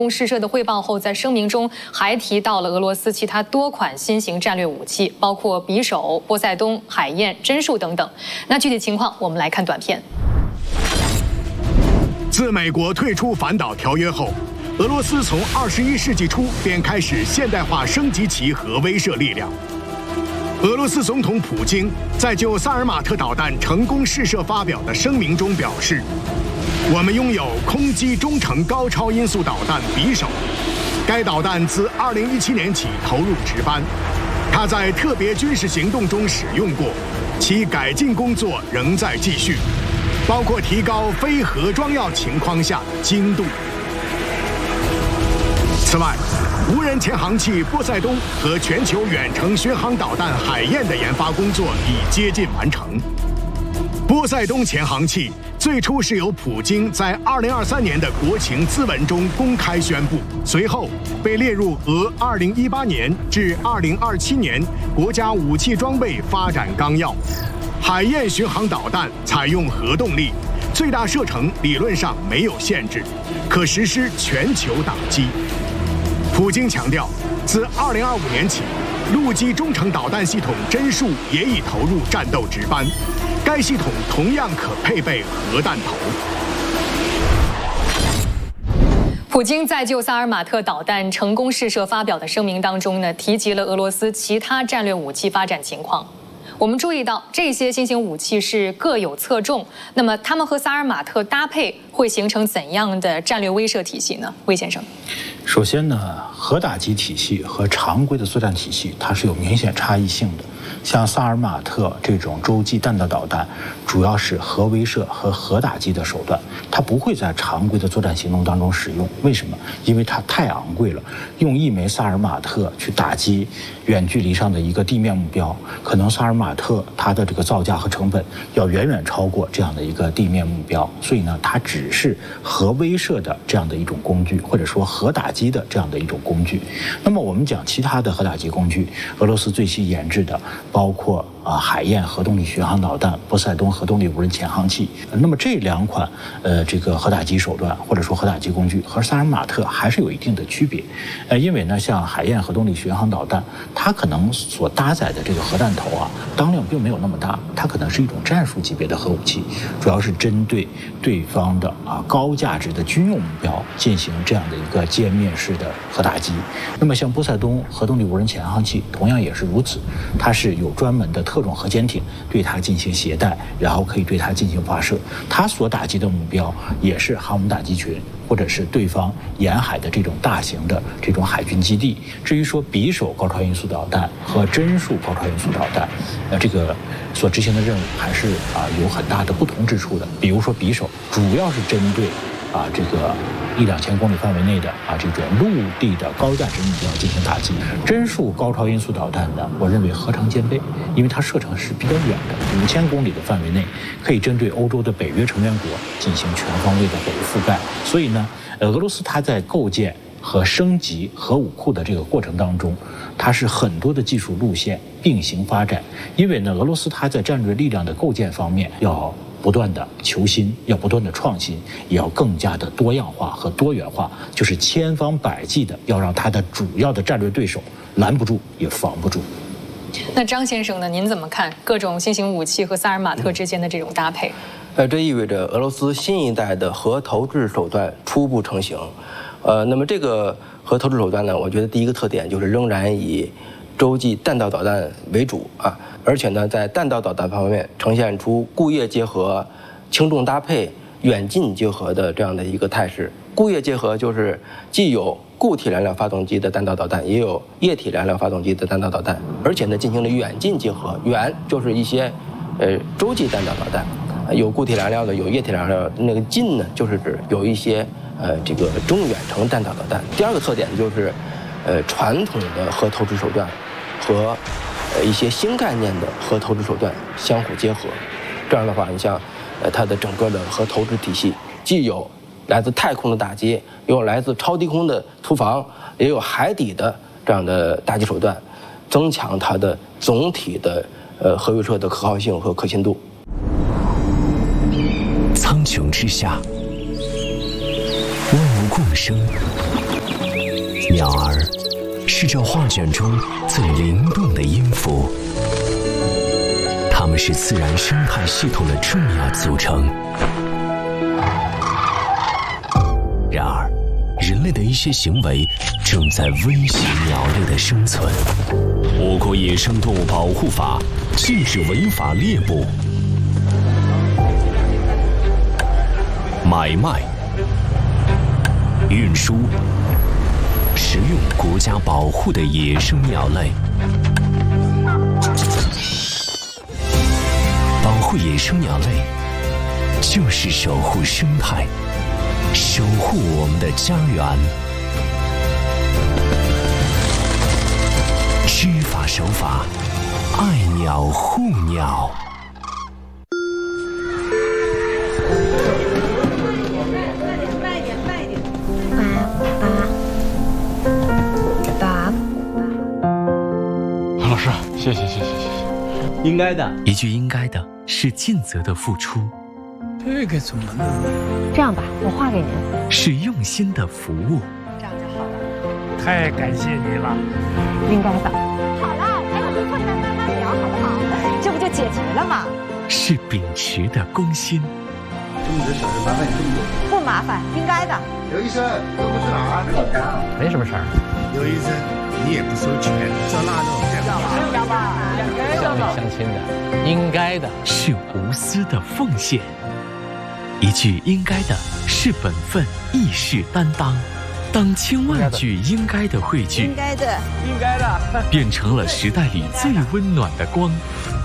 试射的汇报后，在声明中还提到了俄罗斯其他多款新型战略武器，包括匕首、波塞冬、海燕、针术等等。那具体情况，我们来看短片。 自美国退出反导条约后，俄罗斯从21世纪初便开始现代化升级其核威慑力量。俄罗斯总统普京在就萨尔马特导弹成功试射发表的声明中表示，我们拥有空基中程高超音速导弹匕首，该导弹自2017年起投入值班，它在特别军事行动中使用过，其改进工作仍在继续，包括提高非核装药情况下的精度。此外，无人潜航器波塞冬和全球远程巡航导弹海燕的研发工作已接近完成。波塞冬潜航器最初是由普京在2023年的国情咨文中公开宣布，随后被列入俄2018年至2027年国家武器装备发展纲要。海燕巡航导弹采用核动力，最大射程理论上没有限制，可实施全球打击。普京强调，自2025年起，陆基中程导弹系统针术也已投入战斗值班，该系统同样可配备核弹头。 普京在就萨尔马特导弹成功试射发表的声明当中呢，提及了俄罗斯其他战略武器发展情况。我们注意到，这些新型武器是各有侧重，那么它们和萨尔马特搭配会形成怎样的战略威慑体系呢？魏先生， 首先呢，核打击体系和常规的作战体系它是有明显差异性的。像萨尔马特这种洲际弹道导弹，主要是核威慑和核打击的手段，它不会在常规的作战行动当中使用。为什么？因为它太昂贵了，用一枚萨尔马特去打击远距离上的一个地面目标，可能萨尔马特它的这个造价和成本要远远超过这样的一个地面目标，所以呢，它只是核威慑的这样的一种工具，或者说核打击的这样的一种工具。那么我们讲其他的核打击工具，俄罗斯最新研制的包括海燕核动力巡航导弹、波塞冬核动力无人潜航器。那么这两款这个核打击手段或者说核打击工具和萨尔马特还是有一定的区别。因为呢，像海燕核动力巡航导弹，它可能所搭载的这个核弹头当量并没有那么大，它可能是一种战术级别的核武器，主要是针对对方的高价值的军用目标进行这样的一个歼灭式的核打击。那么像波塞冬核动力无人潜航器同样也是如此，它是有专门的特种核潜艇对它进行携带，然后可以对它进行发射。它所打击的目标也是航母打击群，或者是对方沿海的这种大型的这种海军基地。至于说匕首高超音速导弹和针术高超音速导弹，这个所执行的任务还是有很大的不同之处的。比如说匕首主要是针对这个1-2千公里范围内的这种陆地的高价值目标进行打击。针术高超音速导弹呢，我认为何尝兼备，因为它射程是比较远的，5000公里的范围内，可以针对欧洲的北约成员国进行全方位的北覆盖。所以呢，俄罗斯它在构建和升级核武库的这个过程当中，它是很多的技术路线并行发展。因为呢，俄罗斯它在战略力量的构建方面要不断的求新，要不断的创新，也要更加的多样化和多元化，就是千方百计的要让它的主要的战略对手拦不住也防不住。 那张先生呢？您怎么看各种新型武器和萨尔马特之间的这种搭配？ 这意味着俄罗斯新一代的核投掷手段初步成型。那么这个核投掷手段呢，我觉得第一个特点就是仍然以洲际弹道导弹为主而且呢，在弹道导弹方面呈现出固液结合、轻重搭配、远近结合的这样的一个态势。固液结合就是既有固体燃料发动机的弹道导弹，也有液体燃料发动机的弹道导弹，而且呢进行了远近结合。远就是一些洲际弹道导弹，有固体燃料的，有液体燃料的。那个近呢，就是指有一些这个中远程弹道导弹。第二个特点就是传统的核投掷手段和一些新概念的核投掷手段相互结合。这样的话，你像它的整个的核投掷体系，既有来自太空的打击，也有来自超低空的突防，也有海底的这样的打击手段，增强它的总体的核威慑的可靠性和可信度。 苍穹之下，万物共生， 鸟儿是这画卷中最灵动的音符，它们是自然生态系统的重要组成。然而，人类的一些行为正在威胁鸟类的生存。我国野生动物保护法禁止违法猎捕、买卖、运输、食用国家保护的野生鸟类。保护野生鸟类，就是守护生态，守护我们的家园。知法守法，爱鸟护鸟。 老师，谢谢。 应该的， 一句应该的是尽责的付出， 这个怎么弄？ 这样吧，我画给您。 是用心的服务。 这样就好了。 太感谢你了。 应该的。好了，陪我们困难慢慢聊，好不好？这不就解决了吗？ 是秉持的公心。 这么点小事麻烦你这么多？ 不麻烦，应该的。 刘医生，这不是哪儿？ 没什么事儿。 刘医生，你也不收钱，这腊肉还不乡里乡亲的，应该的。 是无私的奉献。一句应该的是本分，亦是担当。当千万句应该的汇聚， 应该的， 应该的， 变成了时代里最温暖的光。